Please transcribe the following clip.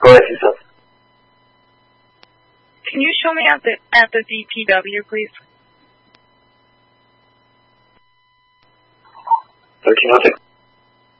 Go ahead, yourself. Can you show me at the DPW, please? 1306.